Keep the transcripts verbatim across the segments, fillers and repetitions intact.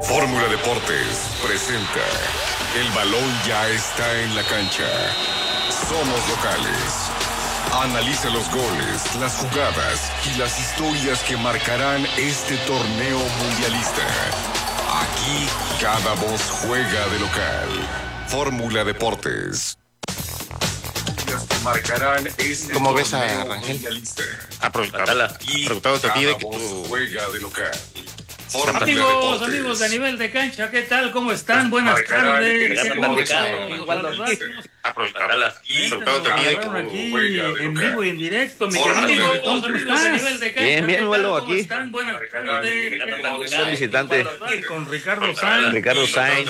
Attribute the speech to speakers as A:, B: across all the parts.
A: Fórmula Deportes presenta El balón ya está en la cancha. Somos locales. Analiza los goles, las jugadas y las historias que marcarán este torneo mundialista. Aquí cada voz juega de local. Fórmula Deportes. Marcarán este
B: ¿Cómo ves a Rangel? Preguntado a ti de que tú
A: juega de local.
C: Amigos, amigos de Nivel de Cancha, ¿qué tal? ¿Cómo están? Buenas tardes.
B: Preguntado a ti de que
C: aquí en vivo y en directo, mi querido. ¿Cómo estás?
D: Bien, bien, vuelo aquí.
C: Buenas tardes.
D: Visitante.
C: Con Ricardo Sainz.
D: Ricardo Sainz.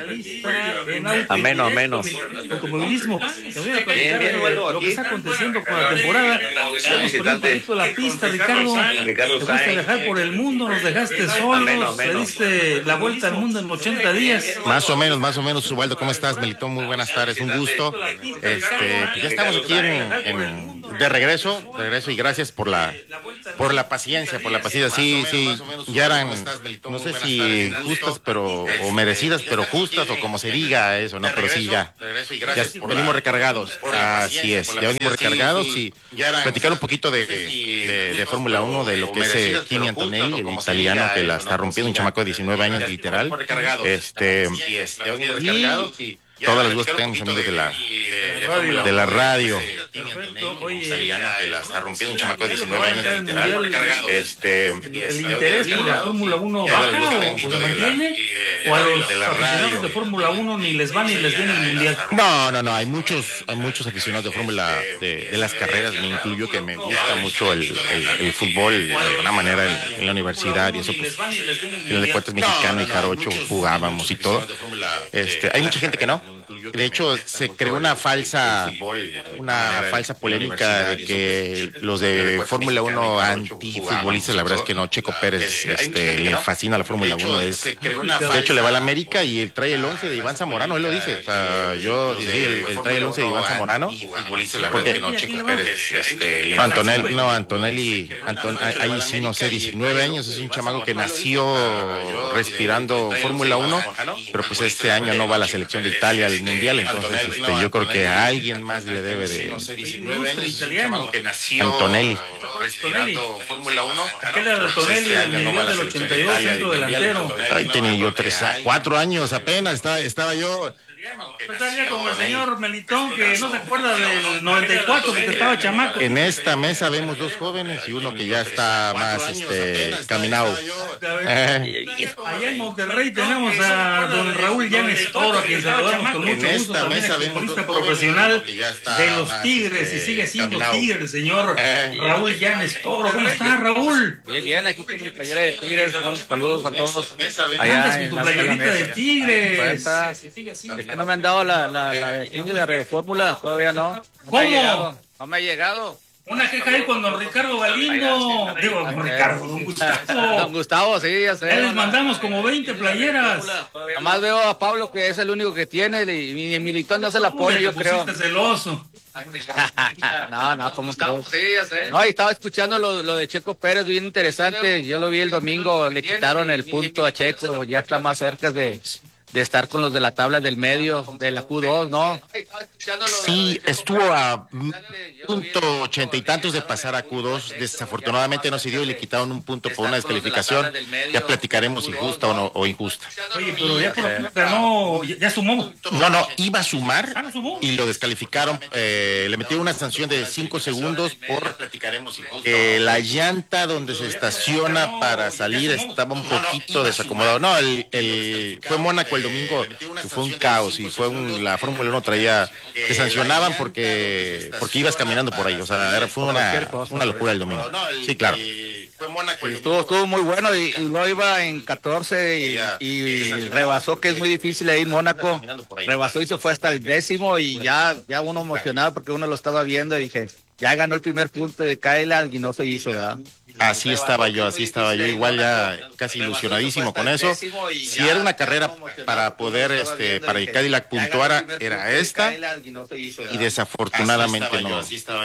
D: Ameno, ameno.
C: Automovilismo.
D: Bien, bien, vuelo
C: Lo que
D: aquí.
C: está aconteciendo con la temporada.
D: Visitante.
C: Un poquito la pista, Ricardo.
D: Ricardo
C: Te fuiste a
D: Sainz.
C: viajar por el mundo, nos dejaste solos.
D: Ameno, ameno.
C: Le diste la vuelta al mundo en ochenta días.
B: Más o menos, más o menos, Ubaldo, ¿cómo estás, Melitón? Muy buenas tardes, un gusto. Este, pues ya estamos aquí en, en- de regreso, de regreso y gracias por la por la paciencia, por la paciencia. Sí, sí, ya eran, no sé si justas, pero o merecidas, pero justas o como se diga eso, ¿no? Pero sí ya, ya venimos recargados. Así es, ya venimos recargados y platicar un poquito de, de, de Fórmula uno, de lo que es eh, Kimi Antonelli, el italiano que la está rompiendo, un chamaco de diecinueve años literal. Este, y todas las dudas que tengan mis amigos de la de la radio.
C: Perfecto. Oye,
B: Que la está rompiendo, un chamaco de diecinueve años literal. Este,
C: ¿el interés por la Fórmula uno baja o se mantiene? ¿O a los aficionados de Fórmula uno ni les va ni les viene el mundial?
B: No, no, no, hay muchos, hay muchos aficionados de Fórmula, de, de las carreras, me incluyo, que me gusta mucho el, el, el fútbol, de alguna manera en, en la universidad y eso, pues, final de cuentas mexicano y jarocho, jugábamos y todo. Este, hay mucha gente que no. De hecho, se creó una falsa, una falsa polémica de que los de Fórmula uno antifutbolistas, la verdad es que no. Checo Pérez este, le fascina la Fórmula uno, es, de hecho le va a la América y él trae el once de Iván Zamorano, él lo dice. O sea, yo, sí, él, él trae el once de Iván Zamorano. Porque no, Checo Pérez, este, Antonelli, no, Antonelli, Anton, ahí sí no sé, diecinueve años, es un chamaco que nació respirando Fórmula uno, pero pues este año no va a la selección de Italia al mundial, entonces este, yo creo que a alguien más le debe de
C: Italiano.
B: Antonelli.
C: Fórmula uno. Aquel era Antonelli, el mundial del ochenta y dos, centro delantero.
B: Ahí tenía yo tres, cuatro años apenas, estaba, estaba yo.
C: Estaría como el señor Melitón, que no se acuerda del noventa y cuatro, porque estaba chamaco.
B: En esta mesa vemos dos jóvenes y uno que ya está más este, caminado. Eh,
C: Allá en Monterrey tenemos a don Raúl Llanes Toro, a quien saludamos con mucho
B: En
C: gusto,
B: esta
C: también
B: mesa vemos
C: futbolista
B: dos
C: profesional
B: jóvenes que ya está
C: de los
B: más,
C: Tigres, y
B: este,
C: sigue siendo
B: caminado.
C: Tigre el señor
B: Eh.
C: Raúl Llanes Toro. ¿Cómo está, Raúl?
D: Bien, bien, aquí con mi playera de Tigres. Saludos a todos.
C: Andas con tu playerita de Tigres.
D: Es que no me han dado la, la, la de King de la Fórmula, todavía no. No
C: ¿Cómo?
D: me ha llegado. No me ha llegado.
C: Una queja ahí con don Ricardo Galindo. Digo, don Ricardo, don
D: Don
C: Gustavo.
D: Gustavo, sí, ya sé.
C: Ya les mandamos como veinte playeras.
D: Nomás veo a Pablo, que es el único que tiene, y mi Militón no se la pone,
C: Uy,
D: yo
C: te
D: creo.
C: pusiste celoso.
D: No, no, ¿cómo estamos? Sí, ya sé. No, y estaba escuchando lo, lo de Checo Pérez, bien interesante. Yo lo vi el domingo, le quitaron el punto a Checo, ya está más cerca de, de estar con los de la tabla del medio, de la Q dos, ¿no?
B: Sí, estuvo a punto ochenta y tantos de pasar a Q dos, desafortunadamente no se dio y le quitaron un punto por una descalificación. Ya platicaremos si justa o, no, o injusta.
C: Oye, pero ya por fin ganó, ya, ya sumó.
B: No, no, iba a sumar
C: Ah, ¿no sumó?
B: y lo descalificaron, eh, le metieron una sanción de cinco segundos por eh, la llanta donde se estaciona para salir estaba un poquito desacomodado. No, el, el fue Mónaco el domingo, que fue un caos y fue un, la Fórmula uno traía, te sancionaban porque porque ibas caminando por ahí, o sea, era, fue una, una locura el domingo. Sí, claro.
D: Estuvo, estuvo muy bueno y, y luego iba en catorce y, y rebasó, que es muy difícil ahí en Mónaco. Rebasó y se fue hasta el décimo y ya, ya uno emocionado porque uno lo estaba viendo y dije, ya ganó el primer punto de Kylan y no se hizo, ¿verdad?
B: Así estaba yo, así estaba yo, igual ya casi ilusionadísimo con eso. Si era una carrera para poder, este, para que Cadillac puntuara, era esta, y desafortunadamente no,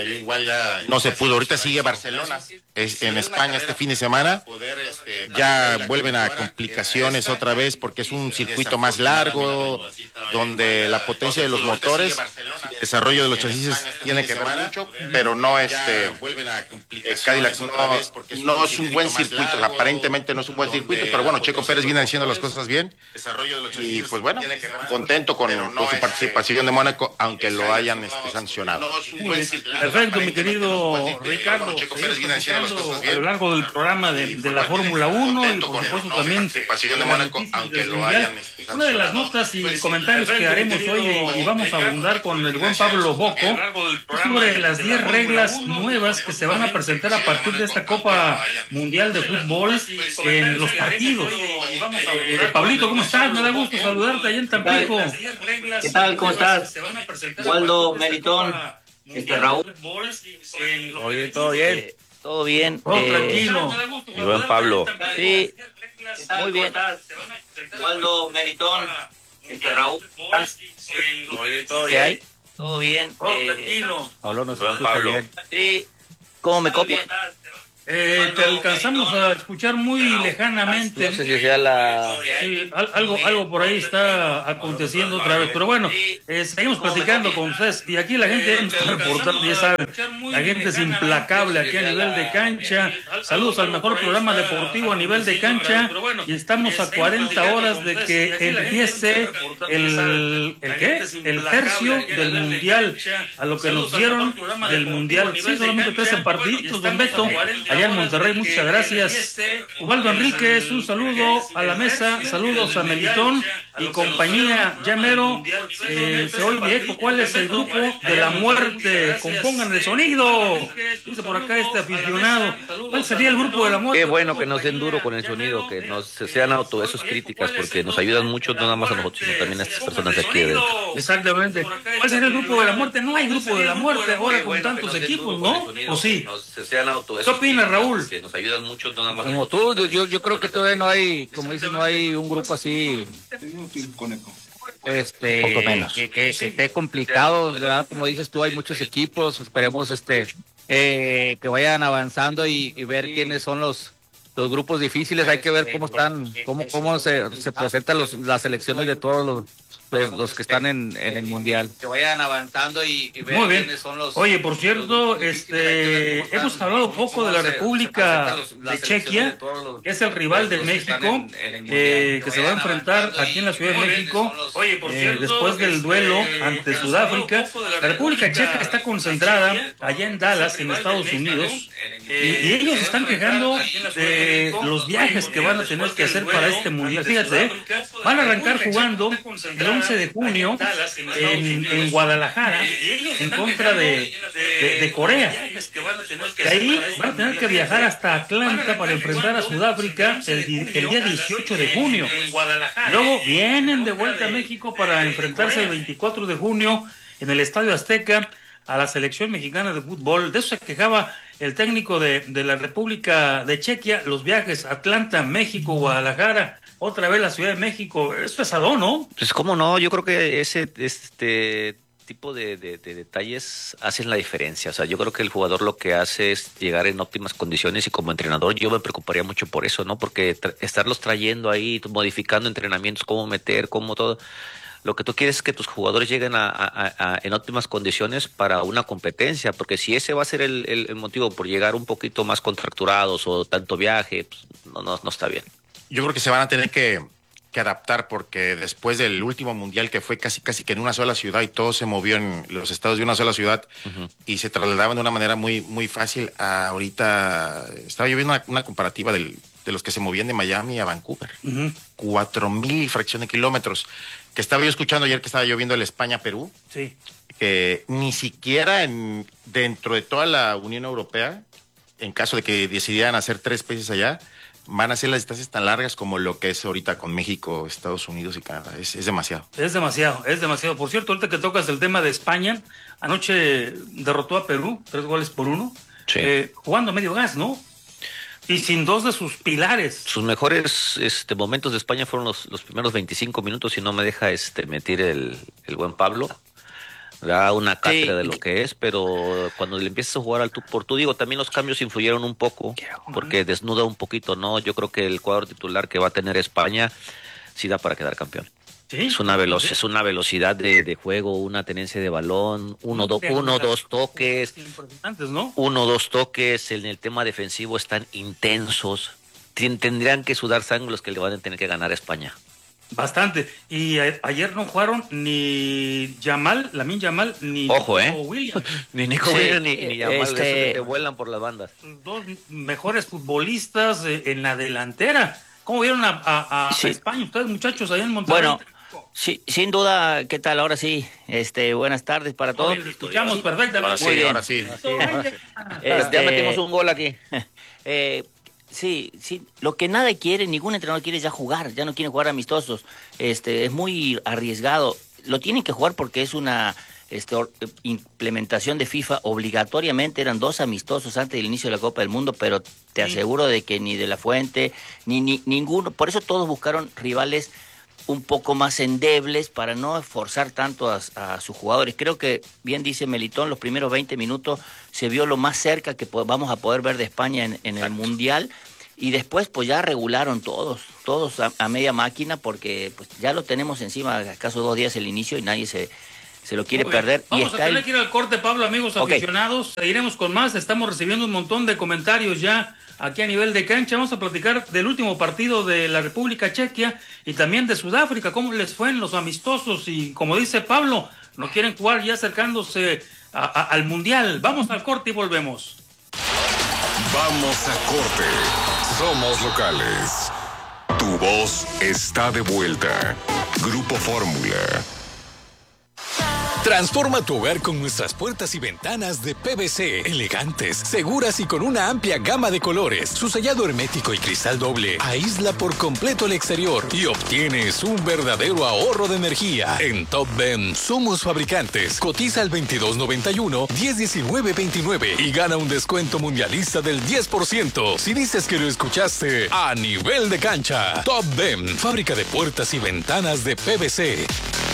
B: no se pudo. Ahorita sigue Barcelona, es en España este fin de semana, ya vuelven a complicaciones otra vez porque es un circuito más largo, donde la potencia de los motores, el desarrollo de los chasis tiene que ver mucho, pero no este, Cadillac no, no es un buen circuito, aparentemente no es un buen circuito, pero bueno, Checo Pérez viene haciendo las cosas bien y pues bueno, contento con, con su participación de Mónaco, aunque lo hayan este, sancionado.
C: Perfecto, mi querido Ricardo, a lo largo del programa de, de la Fórmula uno y por supuesto también de Mónaco, aunque lo hayan una de las notas y comentarios que haremos hoy y vamos a abundar con el buen Pablo Boco es sobre las diez reglas nuevas que se van a presentar a partir de esta Copa Mundial de Fútbol en los partidos. Eh, Pablito, ¿cómo estás? Me da gusto saludarte allá en Tampico.
E: ¿Qué tal? ¿Cómo estás? Waldo, Meritón, este Raúl.
D: Oye, todo bien.
E: Eh, todo bien.
C: Oh,
E: eh,
C: tranquilo.
E: Mi buen Pablo. Sí, muy bien. Waldo, Meritón, este Raúl.
D: Oye, todo
E: ¿Qué
D: bien.
E: hay? Todo bien.
C: Oh,
E: eh,
C: tranquilo.
D: Pablo, nos
E: buen
D: escucha
E: Pablo.
D: bien.
E: Sí, ¿cómo me copian?
C: Eh, te alcanzamos a escuchar muy lejanamente.
E: No sé si sea la...
C: Sí, al- algo, algo por ahí está aconteciendo otra vez, pero bueno, eh, seguimos platicando con ustedes y aquí la gente está reportando, ya saben, la gente es implacable aquí a nivel de cancha. Saludos al mejor programa deportivo a nivel de cancha y estamos a cuarenta horas de que empiece el, ¿el qué? El tercio del mundial, a lo que nos dieron del mundial. Sí, solamente trece partiditos, don Beto, allá en Monterrey. Muchas gracias. Ubaldo Enríquez, un saludo a la mesa, saludos a Melitón y compañía. Llamero, eh, se oye eco. ¿Cuál es el grupo de la muerte? Compongan el sonido. Dice por acá este aficionado. ¿Cuál sería el grupo de la muerte?
E: Qué bueno que nos den duro con el sonido, que nos sean auto esas críticas, porque nos ayudan mucho, no nada más a nosotros, sino también a estas personas de aquí adentro.
C: Exactamente. ¿Cuál sería el grupo de la muerte? No hay grupo de la muerte ahora con tantos equipos, ¿no? ¿O sí? ¿Qué opinas, Raúl?
E: Que nos ayudan mucho, no nada más.
D: Como tú, yo, yo creo que todavía no hay, como dices, no hay un grupo así, este,
B: Poco menos.
D: que, que, que esté complicado, ¿verdad? Como dices tú, hay muchos equipos, esperemos este, eh, que vayan avanzando y, y ver quiénes son los, los grupos difíciles. Hay que ver cómo están, cómo, cómo se, se presentan los, las selecciones de todos los, los, los que están en, en el mundial. Que vayan avanzando y, y ver
C: Muy bien.
D: quiénes son los.
C: Oye, por cierto, este, hemos hablado poco de la República de Chequia, que es el rival de México, eh, que se va a enfrentar aquí en la Ciudad de México, eh, después del duelo ante Sudáfrica. La República Checa está concentrada allá en Dallas, en Estados Unidos, y, y ellos están quejando de los viajes que van a tener que hacer para este mundial. Fíjate, ¿eh? Van a arrancar jugando el once de junio en, en Guadalajara en contra de, de, de Corea. De ahí van a tener que viajar hasta Atlanta para enfrentar a Sudáfrica el, el día dieciocho de junio. Luego vienen de vuelta a México para enfrentarse el veinticuatro de junio en el Estadio Azteca a la selección mexicana de fútbol. De eso se quejaba el técnico de, de la República de Chequia, los viajes Atlanta, México, Guadalajara, otra vez la Ciudad de México. Es pesado, ¿no?
E: Pues cómo no, yo creo que ese este tipo de, de, de detalles hacen la diferencia. O sea, yo creo que el jugador lo que hace es llegar en óptimas condiciones y como entrenador yo me preocuparía mucho por eso, ¿no? Porque tra- estarlos trayendo ahí, modificando entrenamientos, cómo meter, cómo todo. Lo que tú quieres es que tus jugadores lleguen a, a, a, en óptimas condiciones para una competencia, porque si ese va a ser el, el, el motivo por llegar un poquito más contracturados o tanto viaje, pues no, no, no está bien.
B: Yo creo que se van a tener que, que adaptar porque después del último mundial que fue casi casi que en una sola ciudad y todo se movió en los estados de una sola ciudad uh-huh. y se trasladaban de una manera muy muy fácil a ahorita. Estaba yo viendo una, una comparativa del, de los que se movían de Miami a Vancouver. Uh-huh. Cuatro mil fracción de kilómetros. Que estaba yo escuchando ayer que estaba yo viendo el España-Perú.
C: Sí.
B: Que ni siquiera en, dentro de toda la Unión Europea, en caso de que decidieran hacer tres países allá, van a ser las distancias tan largas como lo que es ahorita con México, Estados Unidos y Canadá. Es, es demasiado.
C: Es demasiado, es demasiado. Por cierto, ahorita que tocas el tema de España, anoche derrotó a Perú, tres goles por uno,
E: sí.
C: eh, jugando a medio gas, ¿no? Y sin dos de sus pilares.
E: Sus mejores este, momentos de España fueron los, los primeros veinticinco minutos, y no me deja este, meter el, el buen Pablo. Da una cátedra sí. de lo que es, pero cuando le empiezas a jugar al tú por tú, digo, también los cambios influyeron un poco, porque desnuda un poquito, ¿no? Yo creo que el cuadro titular que va a tener España sí da para quedar campeón. ¿Sí? Es una velocidad, es una velocidad de, de juego, una tenencia de balón, uno, do, uno dos toques, ¿no? uno, dos toques, en el tema defensivo están intensos, tendrían que sudar sangre los que le van a tener que ganar a España.
C: Bastante, y a, ayer no jugaron ni Yamal, Lamine Yamal, ni
E: Ojo,
C: Nico
E: ¿eh?
C: Williams.
E: Ni Nico
C: Sí,
E: Williams ni, ni Yamal,
C: este...
E: te vuelan por las bandas.
C: Dos mejores futbolistas en la delantera. ¿Cómo vieron a, a, a
F: sí.
C: España ustedes, muchachos, allá en Monterrey?
F: Bueno, sí, sin duda, ¿qué tal? Ahora sí, este, buenas tardes para todos.
C: Oye, escuchamos perfectamente.
F: Muy bien.
B: Ahora sí.
F: Este,
E: ya metimos un gol aquí.
F: Eh, sí, sí, lo que nadie quiere, ningún entrenador quiere ya jugar, ya no quiere jugar amistosos. Este, es muy arriesgado. Lo tienen que jugar porque es una este, or, implementación de FIFA. Obligatoriamente eran dos amistosos antes del inicio de la Copa del Mundo, pero te sí. aseguro de que ni De La Fuente, ni, ni ninguno, por eso todos buscaron rivales un poco más endebles para no forzar tanto a, a sus jugadores. Creo que, bien dice Melitón, los primeros veinte minutos se vio lo más cerca que vamos a poder ver de España en, en el Mundial, y después pues ya regularon todos, todos a, a media máquina, porque pues ya lo tenemos encima, acaso dos días el inicio, y nadie se, se lo quiere perder.
C: Vamos
F: y
C: a tener el... que ir al corte, Pablo, amigos okay. aficionados. Seguiremos con más, estamos recibiendo un montón de comentarios ya aquí a nivel de cancha. Vamos a platicar del último partido de la República Chequia y también de Sudáfrica, cómo les fue en los amistosos, y como dice Pablo, no quieren jugar ya acercándose a, a, al Mundial. Vamos al corte y volvemos.
A: Vamos a corte. Somos locales. Tu voz está de vuelta. Grupo Fórmula.
G: Transforma tu hogar con nuestras puertas y ventanas de P V C, elegantes, seguras y con una amplia gama de colores. Su sellado hermético y cristal doble aísla por completo el exterior y obtienes un verdadero ahorro de energía. En Top Ben somos fabricantes. Cotiza al veintidós noventa y uno, diez diecinueve veintinueve y gana un descuento mundialista del diez por ciento si dices que lo escuchaste a nivel de cancha. Top Ben, fábrica de puertas y ventanas de P V C.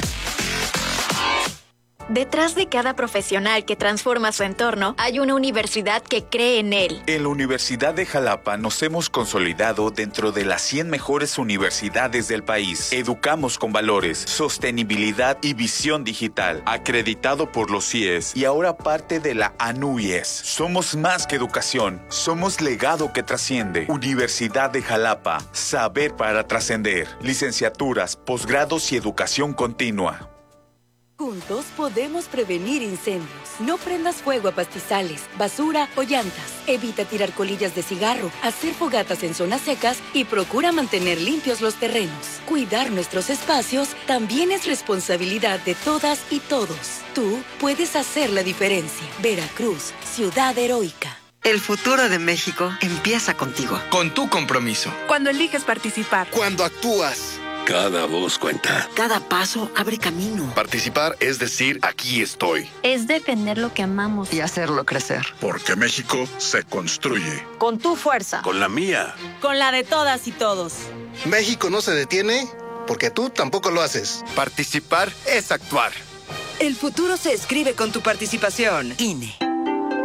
H: Detrás de cada profesional que transforma su entorno, hay una universidad que cree en él.
I: En la Universidad de Jalapa nos hemos consolidado dentro de las cien mejores universidades del país. Educamos con valores, sostenibilidad y visión digital. Acreditado por los C I E S y ahora parte de la A N U Y E S. Somos más que educación, somos legado que trasciende. Universidad de Jalapa, saber para trascender. Licenciaturas, posgrados y educación continua.
J: Juntos podemos prevenir incendios. No prendas fuego a pastizales, basura o llantas. Evita tirar colillas de cigarro, hacer fogatas en zonas secas y procura mantener limpios los terrenos. Cuidar nuestros espacios también es responsabilidad de todas y todos. Tú puedes hacer la diferencia. Veracruz, ciudad heroica.
K: El futuro de México empieza contigo.
L: Con tu compromiso.
K: Cuando eliges participar.
L: Cuando actúas.
M: Cada voz cuenta.
K: Cada paso abre camino.
M: Participar es decir, aquí estoy.
N: Es defender lo que amamos.
K: Y hacerlo crecer.
M: Porque México se construye.
J: Con tu fuerza.
M: Con la mía.
J: Con la de todas y todos.
L: México no se detiene porque tú tampoco lo haces. Participar es actuar.
K: El futuro se escribe con tu participación. I N E.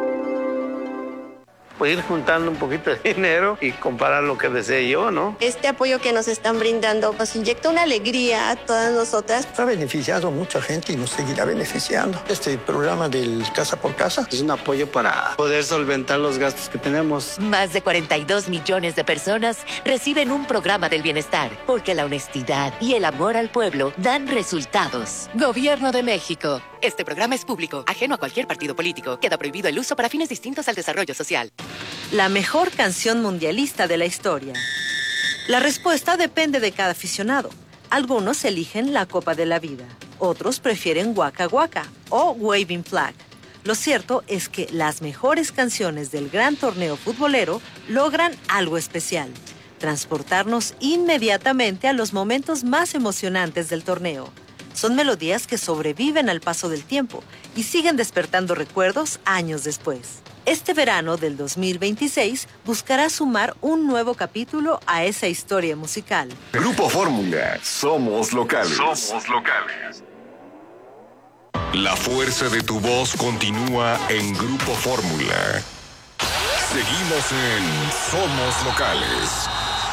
O: Pues ir juntando un poquito de dinero y comparar lo que desee yo, ¿no?
P: Este apoyo que nos están brindando nos inyecta una alegría a todas nosotras.
Q: Ha beneficiado a mucha gente y nos seguirá beneficiando. Este programa del Casa por Casa
O: es un apoyo para poder solventar los gastos que tenemos.
R: Más de cuarenta y dos millones de personas reciben un programa del bienestar, porque la honestidad y el amor al pueblo dan resultados. Gobierno de México. Este programa es público, ajeno a cualquier partido político. Queda prohibido el uso para fines distintos al desarrollo social.
J: La mejor canción mundialista de la historia. La respuesta depende de cada aficionado. Algunos eligen la Copa de la Vida, otros prefieren Waka Waka o Waving Flag. Lo cierto es que las mejores canciones del gran torneo futbolero logran algo especial: transportarnos inmediatamente a los momentos más emocionantes del torneo. Son melodías que sobreviven al paso del tiempo y siguen despertando recuerdos años después. Este verano del dos mil veintiséis buscará sumar un nuevo capítulo a esa historia musical.
A: Grupo Fórmula, somos locales. Somos locales. La fuerza de tu voz continúa en Grupo Fórmula. Seguimos en Somos Locales.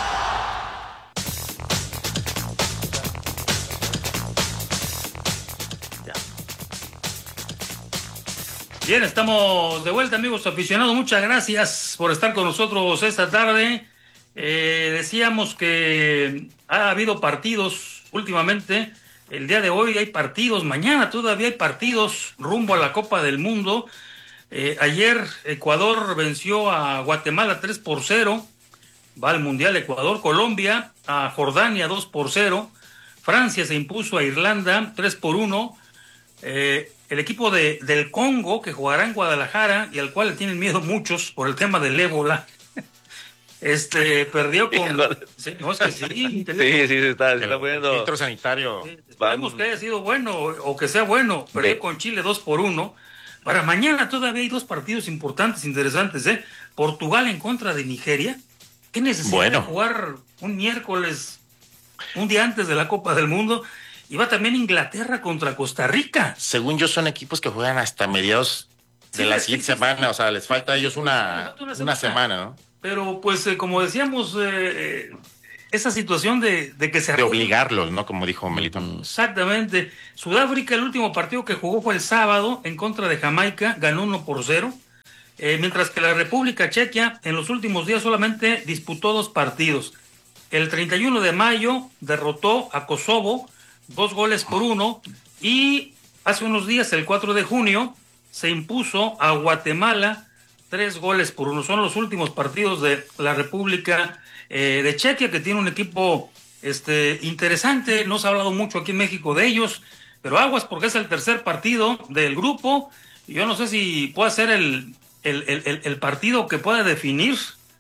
C: Bien, estamos de vuelta, amigos aficionados. Muchas gracias por estar con nosotros esta tarde. Eh, decíamos que ha habido partidos últimamente. El día de hoy hay partidos, mañana todavía hay partidos rumbo a la Copa del Mundo. Eh, ayer Ecuador venció a Guatemala tres por cero. Va al Mundial Ecuador. Colombia a Jordania dos por cero. Francia se impuso a Irlanda tres por uno. Eh, el equipo de, del Congo, que jugará en Guadalajara y al cual le tienen miedo muchos por el tema del ébola, este perdió con... Sí, no, es que sí,
E: sí, sí, se está, se está poniendo...
B: El centro sanitario.
C: Sí, esperemos que haya sido bueno o que sea bueno. Perdió sí. con Chile dos por uno. Para mañana todavía hay dos partidos importantes, interesantes, ¿eh? Portugal en contra de Nigeria. ¿Qué necesidad bueno. de jugar un miércoles, un día antes de la Copa del Mundo? Y va también Inglaterra contra Costa Rica.
B: Según yo, son equipos que juegan hasta mediados de sí, la siguiente sí, semana. Sí. O sea, les falta a ellos una, una, semana. una semana, ¿no?
C: Pero, pues, eh, como decíamos, eh, esa situación de, de que se...
B: De obligarlos, ¿no? Como dijo Melito.
C: Exactamente. Sudáfrica, el último partido que jugó fue el sábado en contra de Jamaica. Ganó uno por cero. Eh, mientras que la República Chequia, en los últimos días, solamente disputó dos partidos. El treinta y uno de mayo derrotó a Kosovo dos goles por uno, y hace unos días, el cuatro de junio, se impuso a Guatemala tres goles por uno. Son los últimos partidos de la República eh, de Chequia, que tiene un equipo este interesante. No se ha hablado mucho aquí en México de ellos, pero aguas porque es el tercer partido del grupo. Yo no sé si puede ser el, el, el, el partido que pueda definir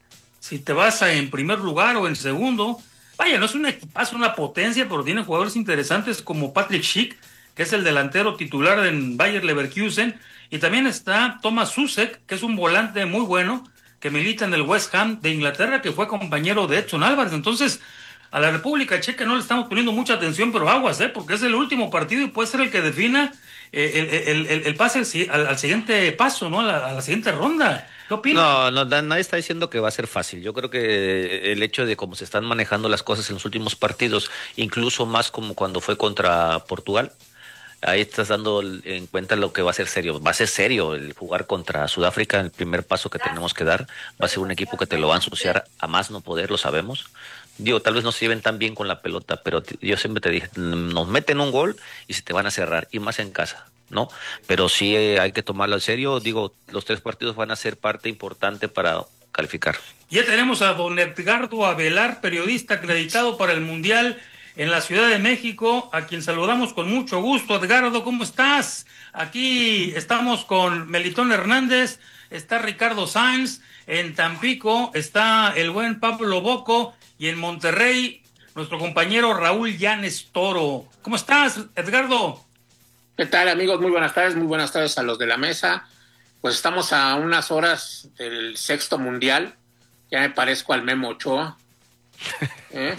C: si te vas a en primer lugar o en segundo. Vaya, no es un equipazo, una potencia, pero tiene jugadores interesantes como Patrick Schick, que es el delantero titular en Bayer Leverkusen, y también está Thomas Susek, que es un volante muy bueno, que milita en el West Ham de Inglaterra, que fue compañero de Edson Álvarez. Entonces, a la República Checa no le estamos poniendo mucha atención, pero aguas, ¿eh? Porque es el último partido y puede ser el que defina eh, el, el, el, el pase al, al siguiente paso, ¿no? A la, a la siguiente ronda. ¿Qué opinas?
E: No, no, nadie está diciendo que va a ser fácil. Yo creo que el hecho de cómo se están manejando las cosas en los últimos partidos, incluso más como cuando fue contra Portugal, ahí estás dando en cuenta lo que va a ser serio. Va a ser serio el jugar contra Sudáfrica, el primer paso que tenemos que dar. Va a ser un equipo que te lo va a ensuciar a más no poder, lo sabemos. Digo, tal vez no se lleven tan bien con la pelota, pero yo siempre te dije, nos meten un gol y se te van a cerrar, y más en casa, ¿no? Pero sí eh, hay que tomarlo en serio. Digo, los tres partidos van a ser parte importante para calificar.
C: Ya tenemos a don Edgardo Avelar, periodista acreditado para el Mundial en la Ciudad de México, a quien saludamos con mucho gusto. Edgardo, ¿cómo estás? Aquí estamos con Melitón Hernández, está Ricardo Sáenz, en Tampico está el buen Pablo Boco, y en Monterrey nuestro compañero Raúl Llanes Toro. ¿Cómo estás, Edgardo?
S: ¿Qué tal, amigos? Muy buenas tardes, muy buenas tardes a los de la mesa. Pues estamos a unas horas del sexto mundial. Ya me parezco al Memo Ochoa. ¿Eh?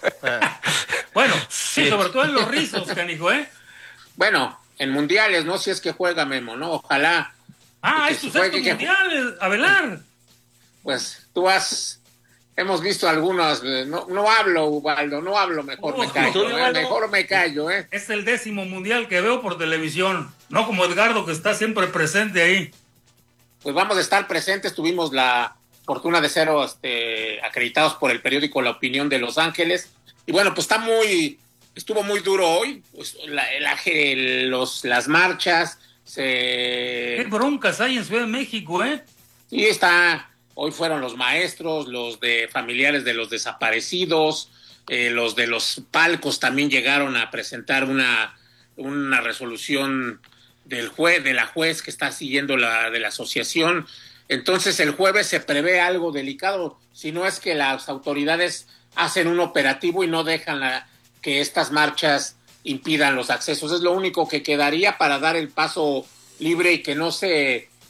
C: Bueno, sí, sobre todo en los rizos, canijo, ¿eh?
S: Bueno, en mundiales, ¿no? Si es que juega Memo, ¿no? Ojalá.
C: Ah, es tu sexto mundial, Avelar.
S: Pues tú has... Hemos visto algunos, no, no hablo, Ubaldo, no hablo, mejor oh, me callo, eh, mejor me callo, ¿eh?
C: Es el décimo mundial que veo por televisión, no como Edgardo, que está siempre presente ahí.
S: Pues vamos a estar presentes, tuvimos la fortuna de ser este, acreditados por el periódico La Opinión de Los Ángeles, y bueno, pues está muy, estuvo muy duro hoy, pues la, la, el, los, las marchas, se...
C: ¿Qué broncas hay en Ciudad de México, eh?
S: Sí, está... Hoy fueron los maestros, los de familiares de los desaparecidos, eh, los de los palcos también llegaron a presentar una, una resolución del juez, de la juez que está siguiendo la de la asociación. Entonces el jueves se prevé algo delicado, si no es que las autoridades hacen un operativo y no dejan la, que estas marchas impidan los accesos. Es lo único que quedaría para dar el paso libre y que no se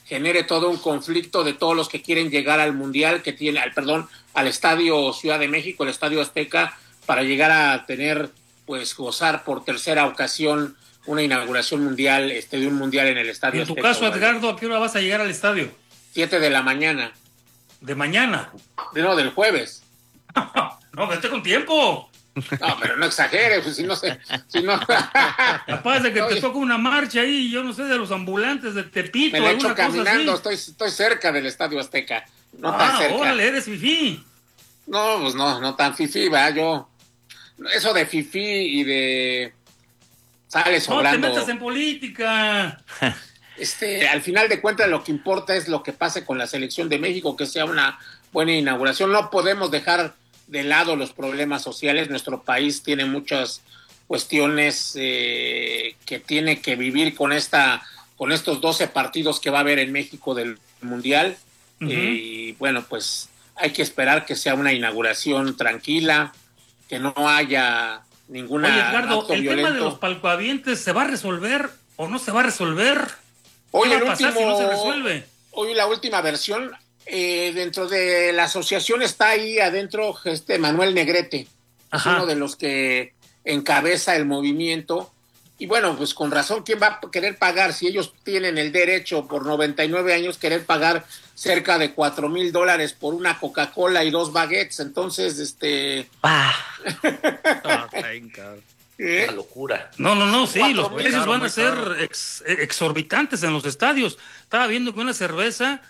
S: genere todo un conflicto de todos los que quieren llegar al mundial, que tiene, al perdón, al Estadio Ciudad de México, el Estadio Azteca, para llegar a tener, pues, gozar por tercera ocasión una inauguración mundial, este, de un mundial en el Estadio
C: En tu
S: Azteca.
C: caso, Edgardo, ¿a qué hora vas a llegar al estadio?
S: Siete de la mañana.
C: ¿De mañana?
S: De, no, del jueves.
C: No, vete con tiempo.
S: No, pero no exageres, pues, si no sé, si no...
C: Capaz de que te toca una marcha ahí, yo no sé, de los ambulantes de Tepito,
S: Me la
C: alguna
S: echo
C: cosa
S: caminando,
C: así.
S: estoy, estoy cerca del Estadio Azteca, no
C: Ah,
S: tan cerca.
C: órale, eres fifí.
S: No, pues no, no tan fifí, va, yo... Eso de fifí y de... Sale sobrando.
C: No te metas en política.
S: Este, al final de cuentas lo que importa es lo que pase con la selección de México, que sea una buena inauguración. No podemos dejar de lado los problemas sociales. Nuestro país tiene muchas cuestiones eh, que tiene que vivir con esta, con estos doce partidos que va a haber en México del Mundial. Uh-huh. eh, y bueno, pues hay que esperar que sea una inauguración tranquila, que no haya ninguna.
C: Oye, Edgardo,
S: acto
C: ¿el
S: violento.
C: tema de los palcoavientes se va a resolver o no se va a resolver?
S: Hoy
C: ¿Qué
S: el
C: va a pasar
S: último,
C: si no se resuelve?
S: Hoy la última versión, eh, dentro de la asociación está ahí adentro este Manuel Negrete,
C: Ajá.
S: es uno de los que encabeza el movimiento. Y bueno, pues con razón, ¿quién va a querer pagar si ellos tienen el derecho por noventa y nueve años querer pagar cerca de cuatro mil dólares por una Coca-Cola y dos baguettes? Entonces, este...
E: ¿Eh? Una locura.
C: No, no, no, sí, los
E: muy
C: precios
E: caro,
C: van
E: muy
C: a ser
E: caro.
C: ex, exorbitantes en los estadios. Estaba viendo que una cerveza